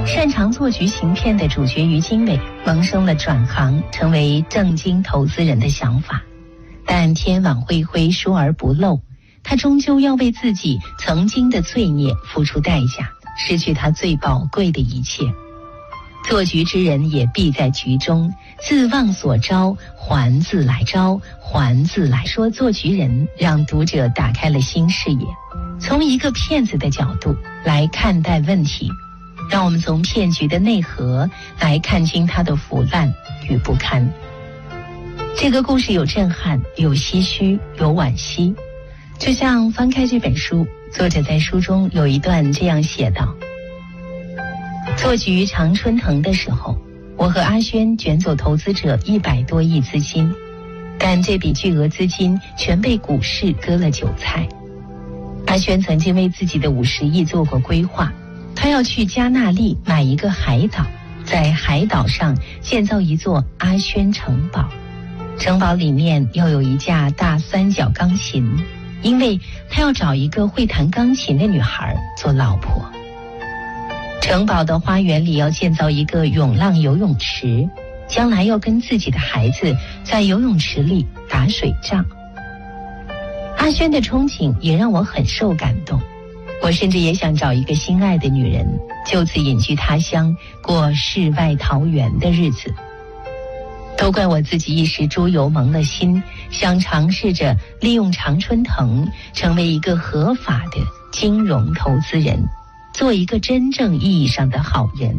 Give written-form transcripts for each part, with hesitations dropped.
擅长做局行骗的主角于经纬萌生了转行成为正经投资人的想法，但天网恢恢，疏而不漏，他终究要为自己曾经的罪孽付出代价，失去他最宝贵的一切。做局之人也必在局中，自忘所招，还自来招，还自来。说做局人让读者打开了新视野，从一个骗子的角度来看待问题，让我们从骗局的内核来看清它的腐烂与不堪。这个故事有震撼，有唏嘘，有惋惜。就像翻开这本书，作者在书中有一段这样写道：做局常春藤的时候，我和阿轩卷走投资者100多亿资金，但这笔巨额资金全被股市割了韭菜。阿轩曾经为自己的50亿做过规划，他要去加那利买一个海岛，在海岛上建造一座阿轩城堡，城堡里面要有一架大3角钢琴，因为他要找一个会弹钢琴的女孩做老婆。城堡的花园里要建造一个涌浪游泳池，将来要跟自己的孩子在游泳池里打水仗。阿轩的憧憬也让我很受感动，我甚至也想找一个心爱的女人，就此隐居他乡，过世外桃源的日子。都怪我自己一时猪油蒙了心，想尝试着利用常春藤成为一个合法的金融投资人，做一个真正意义上的好人。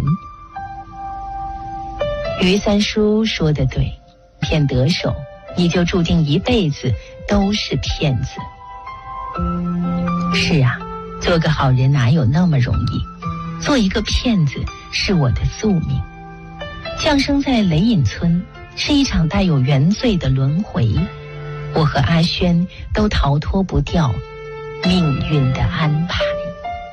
于三叔说得对，骗得手，你就注定一辈子都是骗子。是啊，做个好人哪有那么容易？做一个骗子是我的宿命。降生在雷隐村是一场带有原罪的轮回，我和阿轩都逃脱不掉命运的安排。